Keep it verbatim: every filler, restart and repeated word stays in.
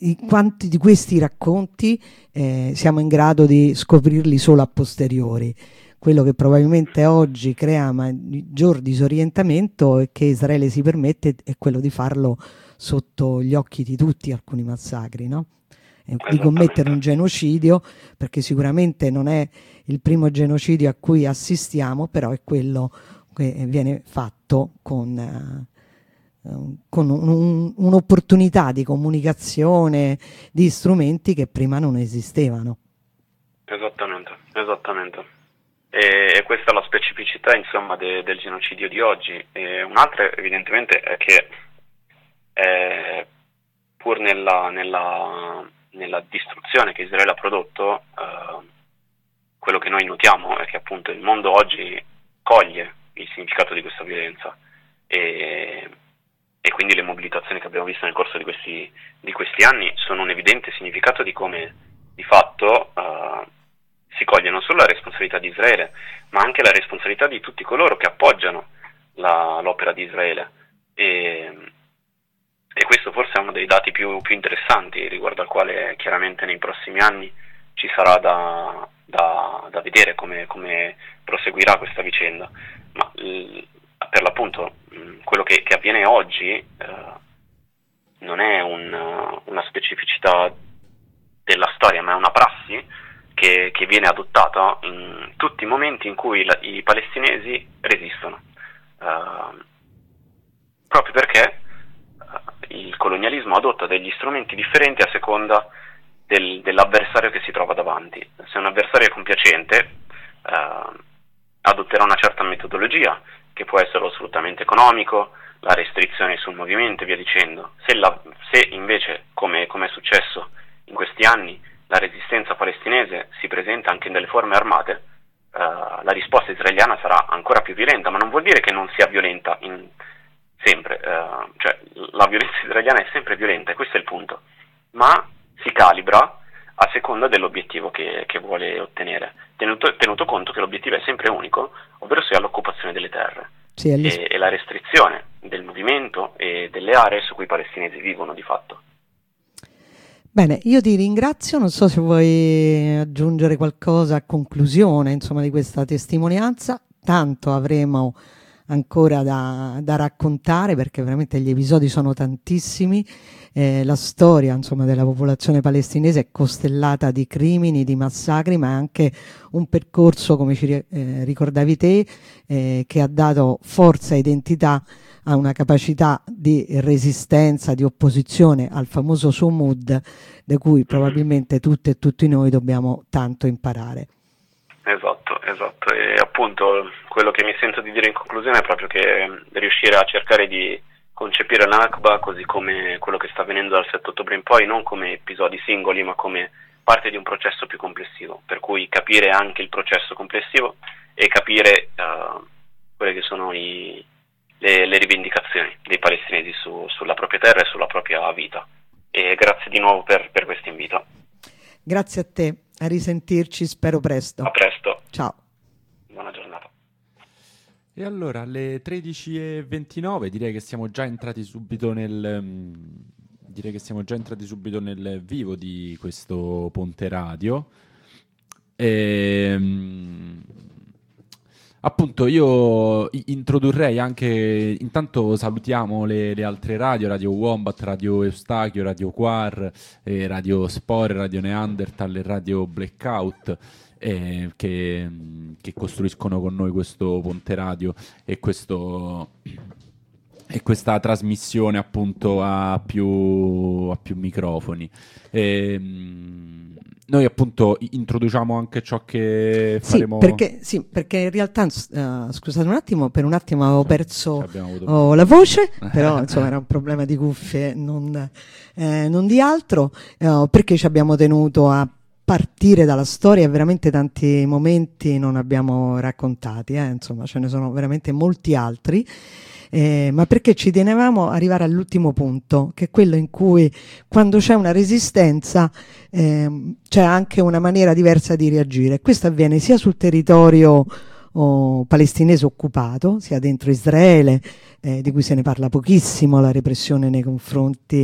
i, quanti di questi racconti eh, siamo in grado di scoprirli solo a posteriori. Quello che probabilmente oggi crea maggior disorientamento e che Israele si permette è quello di farlo sotto gli occhi di tutti, alcuni massacri, no? E di commettere un genocidio, perché sicuramente non è il primo genocidio a cui assistiamo, però è quello che viene fatto con, uh, con un, un, un'opportunità di comunicazione, di strumenti che prima non esistevano. Esattamente, esattamente. E questa è la specificità, insomma, de, del genocidio di oggi. E un'altra evidentemente è che eh, pur nella, nella, nella distruzione che Israele ha prodotto, eh, quello che noi notiamo è che appunto il mondo oggi coglie il significato di questa violenza e, e quindi le mobilitazioni che abbiamo visto nel corso di questi, di questi anni sono un evidente significato di come di fatto eh, si coglie non solo la responsabilità di Israele, ma anche la responsabilità di tutti coloro che appoggiano la, l'opera di Israele. E, e questo forse è uno dei dati più, più interessanti, riguardo al quale chiaramente nei prossimi anni ci sarà da, da, da vedere come, come proseguirà questa vicenda. Ma l, per l'appunto mh, quello che, che avviene oggi eh, non è un, una specificità della storia, ma è una prassi Che, che viene adottata in tutti i momenti in cui la, i palestinesi resistono, uh, proprio perché uh, il colonialismo adotta degli strumenti differenti a seconda del, dell'avversario che si trova davanti. Se un avversario è compiacente uh, adotterà una certa metodologia, che può essere lo sfruttamento economico, la restrizione sul movimento e via dicendo. Se, la, se invece, come, come è successo in questi anni, la resistenza palestinese si presenta anche in delle forme armate, uh, la risposta israeliana sarà ancora più violenta, ma non vuol dire che non sia violenta in, sempre, uh, cioè la violenza israeliana è sempre violenta e questo è il punto, ma si calibra a seconda dell'obiettivo che, che vuole ottenere, tenuto, tenuto conto che l'obiettivo è sempre unico, ovvero sia l'occupazione delle terre sì, e, e la restrizione del movimento e delle aree su cui i palestinesi vivono di fatto. Bene, io ti ringrazio, non so se vuoi aggiungere qualcosa a conclusione, insomma, di questa testimonianza, tanto avremo ancora da, da raccontare perché veramente gli episodi sono tantissimi, eh, la storia insomma della popolazione palestinese è costellata di crimini, di massacri, ma è anche un percorso, come ci eh, ricordavi te, eh, che ha dato forza e identità a una capacità di resistenza, di opposizione al famoso Sumud, da cui probabilmente tutte e tutti noi dobbiamo tanto imparare. Esatto, esatto, e appunto quello che mi sento di dire in conclusione è proprio che riuscire a cercare di concepire la Nakba così come quello che sta avvenendo dal sette ottobre in poi, non come episodi singoli, ma come parte di un processo più complessivo, per cui capire anche il processo complessivo e capire uh, quelle che sono i Le, le rivendicazioni dei palestinesi su, sulla propria terra e sulla propria vita. E grazie di nuovo per, per questo invito. Grazie a te, a risentirci, spero presto. A presto. Ciao. Buona giornata. E allora alle tredici e ventinove direi che siamo già entrati subito nel direi che siamo già entrati subito nel vivo di questo Ponte Radio. E appunto io introdurrei anche, intanto salutiamo le, le altre radio, Radio Wombat, Radio Eustachio, Radio Quar, eh, Radio Spore, Radio Neanderthal e Radio Blackout, eh, che, che costruiscono con noi questo Ponte Radio e questo... e questa trasmissione appunto a più, a più microfoni. E, noi appunto introduciamo anche ciò che faremo... Sì, perché, sì, perché in realtà, uh, scusate un attimo, per un attimo avevo perso oh, la voce, però insomma era un problema di cuffie, non, eh, non di altro, uh, perché ci abbiamo tenuto a partire dalla storia, veramente tanti momenti non abbiamo raccontati, eh? Insomma ce ne sono veramente molti altri. Eh, ma perché ci tenevamo ad arrivare all'ultimo punto, che è quello in cui quando c'è una resistenza eh, c'è anche una maniera diversa di reagire. Questo avviene sia sul territorio oh, palestinese occupato, sia dentro Israele, eh, di cui se ne parla pochissimo, la repressione nei confronti